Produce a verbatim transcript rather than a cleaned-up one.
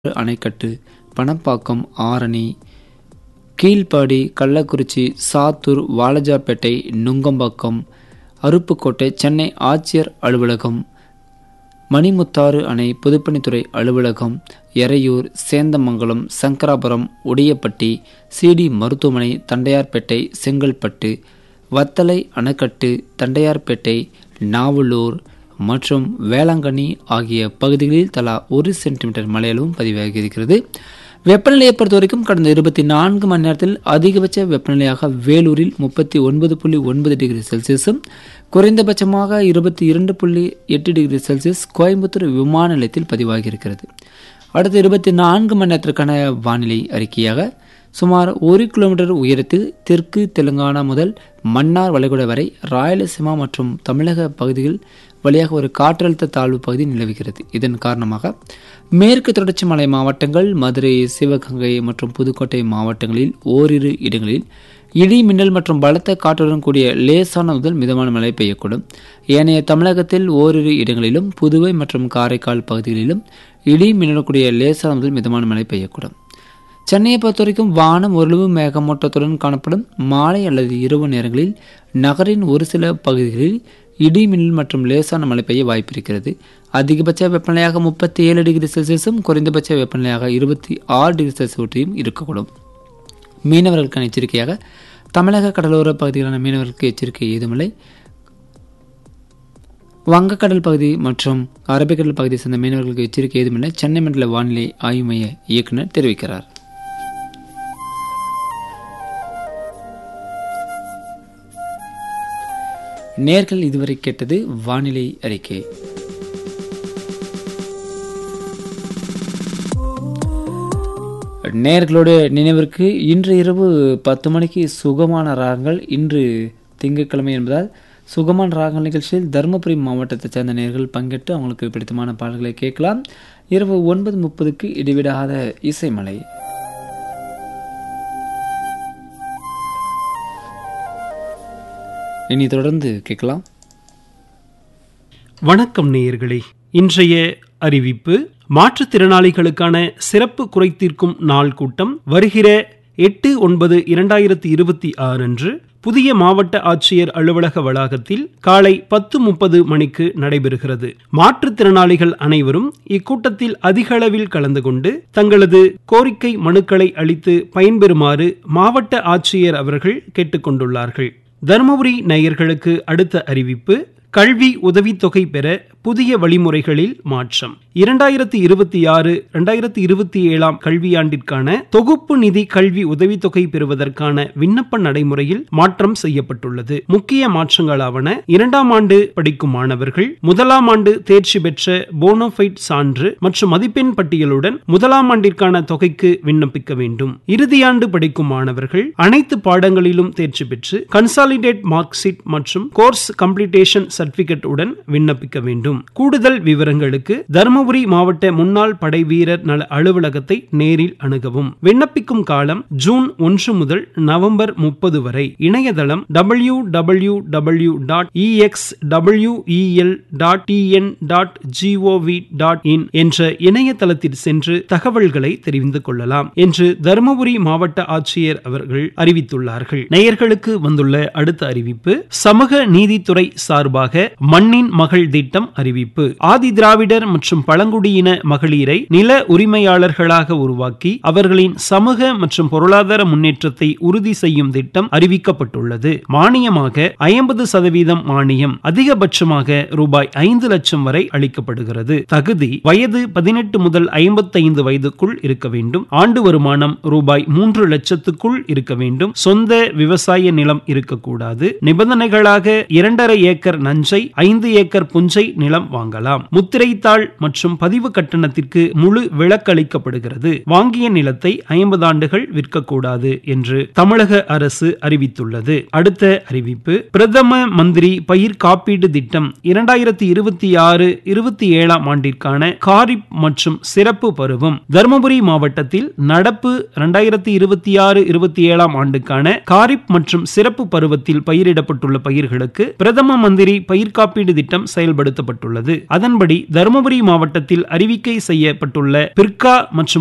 அணைக்கட்டு, பணப்பாக்கம், ஆரணி, கீழ்ப்பாடி, கள்ளக்குறிச்சி, சாத்தூர், வாலாஜாபேட்டை, நுங்கம்பாக்கம், அருப்புக்கோட்டை, சென்னை ஆட்சியர் அலுவலகம், மணிமுத்தாறு அணை, பொதுப்பணித்துறை அலுவலகம், எறையூர், சேந்தமங்கலம், சங்கராபுரம், உடையப்பட்டி, சிடி மருத்துவமனை, தண்டையார்பேட்டை, செங்கல்பட்டு, வத்தலை அணைக்கட்டு, தண்டையார்பேட்டை, நாவலூர் மற்றும் வேளாங்கண்ணி ஆகிய பகுதிகளில் தலா ஒரு சென்டிமீட்டர் மழையளவும் பதிவாகி இருக்கிறது. வெப்பநிலையை பொறுத்தவரைக்கும் கடந்த இருபத்தி நான்கு மணி நேரத்தில் அதிகபட்ச வெப்பநிலையாக வேலூரில் முப்பத்தி ஒன்பது புள்ளி ஒன்பது டிகிரி செல்சியஸும் குறைந்தபட்சமாக இருபத்தி இரண்டு புள்ளி எட்டு டிகிரி செல்சியஸ் கோயம்புத்தூர் விமான நிலையத்தில் பதிவாகி இருக்கிறது. அடுத்த இருபத்தி நான்கு மணி நேரத்திற்கான வானிலை அறிக்கையாக சுமார் ஒரு கிலோமீட்டர் உயரத்தில் தெற்கு தெலுங்கானா முதல் மன்னார் வளைகுடா வரை ராயலசீமா மற்றும் தமிழக பகுதிகள் வழியாக ஒரு காற்றழுத்த தாழ்வு பகுதி நிலவுகிறது. இதன் காரணமாக மேற்கு தொடர்ச்சி மலை மாவட்டங்கள், மதுரை, சிவகங்கை மற்றும் புதுக்கோட்டை மாவட்டங்களில் ஓரிரு இடங்களில் இடி மின்னல் மற்றும் பலத்த காற்றுடன் கூடிய லேசான முதல் மிதமான மழை பெய்யக்கூடும். ஏனைய தமிழகத்தில் ஓரிரு இடங்களிலும் புதுவை மற்றும் காரைக்கால் பகுதிகளிலும் இடி மின்னல் கூடிய லேசான முதல் மிதமான மழை பெய்யக்கூடும். சென்னையை பொறுத்தவரைக்கும் வானம் ஓரளவு மேகமூட்டத்துடன் காணப்படும். மாலை அல்லது இரவு நேரங்களில் நகரின் ஒரு சில பகுதிகளில் இடி மின்னல் மற்றும் லேசான மழை பெய்ய வாய்ப்பிருக்கிறது. அதிகபட்ச வெப்பநிலையாக முப்பத்தி ஏழு டிகிரி செல்சியஸும் குறைந்தபட்ச வெப்பநிலையாக இருபத்தி ஆறு டிகிரி செல்சியஸையும் இருக்கக்கூடும். மீனவர்களுக்கான எச்சரிக்கையாக தமிழக கடலோர பகுதிகளான மீனவர்களுக்கு எச்சரிக்கை ஏதுமில்லை. வங்கக்கடல் பகுதி மற்றும் அரபிக்கடல் பகுதியை சேர்ந்த மீனவர்களுக்கு எச்சரிக்கை ஏதுமில்லை. சென்னை மண்டல வானிலை ஆய்வு மைய இயக்குநர் தெரிவிக்கிறார். நேர்கள் இதுவரை கேட்டது வானிலை அறிக்கை. நேர்களோட நினைவிற்கு இன்று இரவு பத்து மணிக்கு சுகமான ராகங்கள். இன்று திங்கட்கிழமை என்பதால் சுகமான ராகங்கள் நிகழ்ச்சியில் தருமபுரி மாவட்டத்தைச் சேர்ந்த நேர்கள் பங்கேற்று அவங்களுக்கு பிடித்தமான பாடல்களை கேட்கலாம். இரவு ஒன்பது முப்பதுக்கு இடைவிடாத இசைமலை. இனி தொடர்ந்து கேட்கலாம். வணக்கம் நேயர்களே, இன்றைய அறிவிப்பு: மாற்றுத்திறனாளிகளுக்கான சிறப்பு குறைதீர்க்கும் நாள் கூட்டம் வருகிற எட்டு ஒன்பது இரண்டாயிரத்தி இருபத்தி ஆறு அன்று புதிய மாவட்ட ஆட்சியர் அலுவலக வளாகத்தில் காலை பத்து முப்பது மணிக்கு நடைபெறுகிறது. மாற்றுத்திறனாளிகள் அனைவரும் இக்கூட்டத்தில் அதிக அளவில் கலந்து கொண்டு தங்களது கோரிக்கை மனுக்களை அளித்து பயன்பெறுமாறு மாவட்ட ஆட்சியர் அவர்கள் கேட்டுக்கொண்டுள்ளார்கள். தருமபுரி நேயர்களுக்கு அடுத்த அறிவிப்பு: கல்வி உதவித்தொகை பெற புதிய வழிமுறைகளில் மாற்றம். இரண்டாயிரத்தி இருபத்தி ஆறு இரண்டாயிரத்தி இருபத்தி ஏழாம் கல்வியாண்டிற்கான தொகுப்பு நிதி கல்வி உதவித்தொகை பெறுவதற்கான விண்ணப்ப நடைமுறையில் மாற்றம் செய்யப்பட்டுள்ளது. முக்கிய மாற்றங்களாவன: இரண்டாம் ஆண்டு படிக்கும் மாணவர்கள் முதலாம் ஆண்டு தேர்ச்சி பெற்ற போனோஃபைட் சான்று மற்றும் மதிப்பெண் பட்டியலுடன் முதலாம் ஆண்டிற்கான தொகைக்கு விண்ணப்பிக்க வேண்டும். இறுதியாண்டு படிக்கும் மாணவர்கள் அனைத்து பாடங்களிலும் தேர்ச்சி பெற்று கன்சாலிடேட் மார்க் ஷீட் மற்றும் கோர்ஸ் கம்ப்ளீட்டேஷன் சர்டிபிகேட் உடன் விண்ணப்பிக்க வேண்டும். கூடுதல் விவரங்களுக்கு தருமபுரி மாவட்ட முன்னாள் படை வீரர் நல அலுவலகத்தை நேரில் அணுகவும். விண்ணப்பிக்கும் காலம் ஜூன் ஒன்று முதல் நவம்பர் முப்பது வரை. இணையதளம் W W W dot E X W E L dot T N dot G O we dot in என்ற இணையதளத்தில் சென்று தகவல்களை தெரிந்து கொள்ளலாம் என்று தருமபுரி மாவட்ட ஆட்சியர் அவர்கள் அறிவித்துள்ளார்கள். நேயர்களுக்கு வந்துள்ள அடுத்த அறிவிப்பு: சமூக நீதித்துறை சார்பாக மண்ணின் மகள் திட்டம் அறிவிப்பு. ஆதி திராவிடர் மற்றும் பழங்குடியின மகளிரை நில உரிமையாளர்களாக உருவாக்கி அவர்களின் சமூக மற்றும் பொருளாதார முன்னேற்றத்தை உறுதி செய்யும் திட்டம் அறிவிக்கப்பட்டுள்ளது. மானியமாக ஐம்பது சதவீதம் மானியம் அதிகபட்சமாக ரூபாய் ஐந்து லட்சம் வரை அளிக்கப்படுகிறது. தகுதி: வயது பதினெட்டு முதல் ஐம்பத்தைந்து வயதுக்குள் இருக்க வேண்டும். ஆண்டு வருமானம் ரூபாய் மூன்று லட்சத்துக்குள் இருக்க வேண்டும். சொந்த விவசாய நிலம் இருக்கக்கூடாது. நிபந்தனைகளாக இரண்டரை ஏக்கர் நஞ்சை, ஐந்து ஏக்கர் புஞ்சை நிலம் வாங்கலாம். முத்திரைத்தாள் மற்றும் பதிவு கட்டணத்திற்கு முழு விலக்களிக்கப்படுகிறது. வாங்கிய நிலத்தை ஐம்பது ஆண்டுகள் விற்கக்கூடாது என்று தமிழக அரசு அறிவித்துள்ளது. அடுத்த அறிவிப்பு: பிரதம மந்திரி பயிர் காப்பீடு திட்டம் இரண்டாயிரத்தி இருபத்தி ஆறு இருபத்தி ஏழாம் ஆண்டிற்கான காரிப் மற்றும் சிறப்பு பருவம். தருமபுரி மாவட்டத்தில் நடப்பு இரண்டாயிரத்தி இருபத்தி ஆறு இருபத்தி ஏழாம் ஆண்டுக்கான காரிப் மற்றும் சிறப்பு பருவத்தில் பயிரிடப்பட்டுள்ள பயிர்களுக்கு பிரதம மந்திரி பயிர் காப்பீடு திட்டம் செயல்படுத்தப்பட்டுள்ளது. அதன்படி தருமபுரி மாவட்டத்தில் அறிவிக்கை செய்யப்பட்டுள்ள பிர்கா மற்றும்